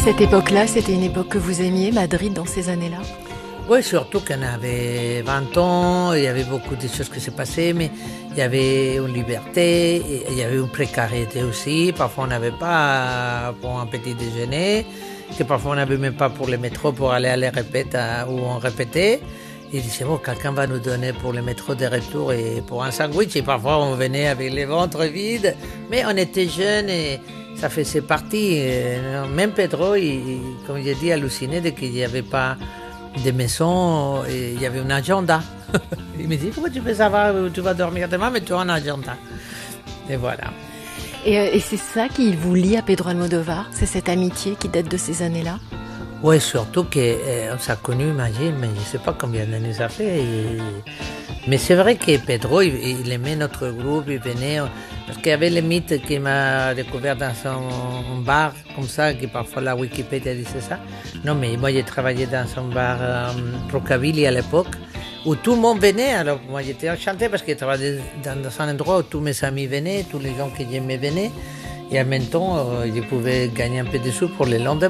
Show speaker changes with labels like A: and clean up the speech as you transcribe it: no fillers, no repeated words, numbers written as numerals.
A: cette époque-là, c'était une époque que vous aimiez, Madrid, dans ces années-là?
B: Oui, surtout qu'on avait 20 ans, il y avait beaucoup de choses qui se passaient, mais il y avait une liberté, et il y avait une précarité aussi. Parfois, on n'avait pas pour un petit déjeuner, que parfois on n'avait même pas pour le métro pour aller à la répète où on répétait. Il disait, bon, quelqu'un va nous donner pour le métro de retour et pour un sandwich. Et parfois, on venait avec les ventres vides, mais on était jeunes et ça faisait partie. Même Pedro, comme j'ai dit, hallucinait de qu'il n'y avait pas des maisons, et il y avait un agenda. Il me dit, comment tu peux savoir où tu vas dormir demain, mais tu as un agenda. Et voilà.
A: Et c'est ça qui vous lie à Pedro Almodovar? C'est cette amitié qui date de ces années-là?
B: Oui, surtout qu'on s'est connus, imagine, mais je ne sais pas combien d'années ça fait. Mais c'est vrai que Pedro, il aimait notre groupe, il venait, parce qu'il y avait le mythe qu'il m'a découvert dans un bar, comme ça, que parfois la Wikipédia disait ça. Non, mais moi j'ai travaillé dans un bar Rockabilly à l'époque, où tout le monde venait. Alors moi j'étais enchanté parce que je travaillais dans un endroit où tous mes amis venaient, tous les gens que j'aimais venaient. Et en même temps, je pouvais gagner un peu de sous pour le lendemain.